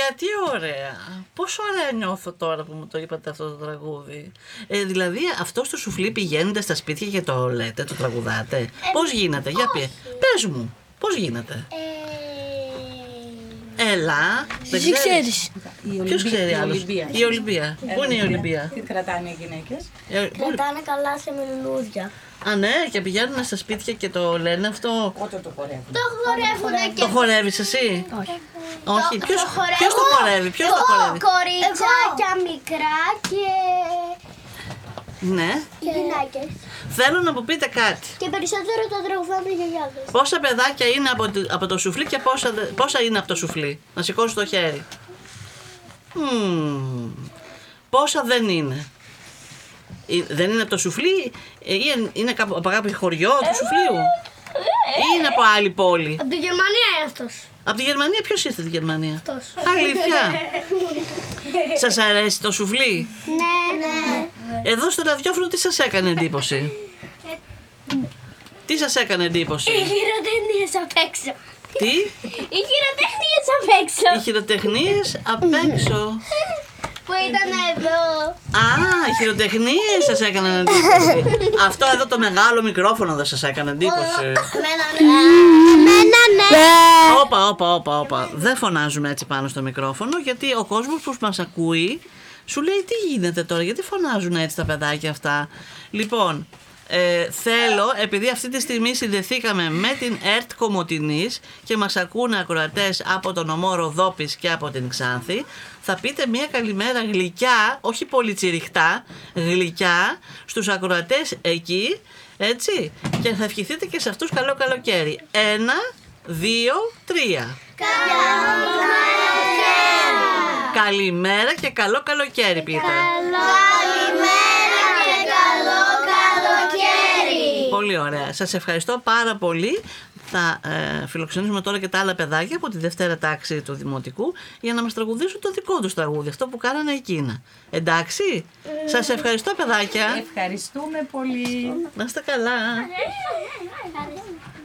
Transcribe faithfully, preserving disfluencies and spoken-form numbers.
Παιδιά, τι ωραία. Πόσο ωραία νιώθω τώρα που μου το είπατε αυτό το τραγούδι. Ε, δηλαδή, αυτό στο σουφλί πηγαίνετε στα σπίτια και το λέτε, το τραγουδάτε. Ε, πώς γίνεται, για πει. Πες μου, πώς γίνεται. Ε... Έλα, δεν Εσύ ξέρεις. ξέρεις. Ποιος ξέρει άλλος. Η Ολυμπία. Πού είναι η Ολυμπία. Τι κρατάνε οι γυναίκες. Κρατάνε καλά σε λουλούδια. Α, ναι, και πηγαίνουν στα σπίτια και το λένε αυτό. Πότε το χορεύουν. Το χορεύουν και... Το χορεύεις εσύ. Όχι. Όχι. Το- Ποιος, το χορεύω ποιος το χορεύει, ποιος το χορεύει. Κοριτσάκια μικρά και... Ναι. και γυναίκες. Θέλω να μου πείτε κάτι. Και περισσότερο το τραγουδάνε οι γιαγιάδες. Πόσα παιδάκια είναι από, το- από το σουφλί και πόσα, δε- πόσα είναι από το σουφλί. Να σηκώσει το χέρι. Μμμ. Πόσα δεν είναι. Ε, Δεν είναι από το σουφλί ε, ή εν- είναι κάπου, από κάποιο χωριό του σουφλίου. Ή είναι από άλλη πόλη. Από τη Γερμανία είναι αυτός. Από τη Γερμανία, ποιος ήρθε από τη Γερμανία. Αυτός. Αλήθεια. Σας αρέσει το σουφλί. Ναι, ναι. Εδώ στο ραδιόφωνο τι σας έκανε εντύπωση. Τι σας έκανε εντύπωση. Οι χειροτεχνίες απ' έξω. Τι. Οι χειροτεχνίες απ' έξω. Οι χειροτεχνίες απ' έξω. Που ήταν εδώ. Α, οι χειροτεχνίες σας έκαναν εντύπωση. Αυτό εδώ το μεγάλο μικρόφωνο δεν σας έκανε εντύπωση. Εμένα ναι. Εμένα ναι. Όπα, όπα, όπα, όπα. Δεν φωνάζουμε έτσι πάνω στο μικρόφωνο, γιατί ο κόσμος που μας ακούει σου λέει τι γίνεται τώρα, γιατί φωνάζουν έτσι τα παιδάκια αυτά. Λοιπόν, ε, θέλω, επειδή αυτή τη στιγμή συνδεθήκαμε με την ΕΡΤ Κομοτηνής και μας ακούνε ακροατές από τον νομό Ροδόπης και από την Ξάνθη, θα πείτε μια καλημέρα γλυκιά, όχι πολύ τσιριχτά, γλυκιά στους ακροατές εκεί, έτσι, και θα ευχηθείτε και σε αυτούς καλό καλοκαίρι. Ένα, δύο, τρία. Καλημέρα και καλό καλοκαίρι, πείτε. Καλημέρα και καλό καλοκαίρι. Πολύ ωραία. Σας ευχαριστώ πάρα πολύ. Θα ε, φιλοξενήσουμε τώρα και τα άλλα παιδάκια από τη Δευτέρα τάξη του Δημοτικού για να μας τραγουδήσουν το δικό τους τραγούδι, αυτό που κάνανε εκείνα. Εντάξει. Σας ευχαριστώ, παιδάκια. Ευχαριστούμε πολύ. Να είστε καλά. Ευχαριστώ.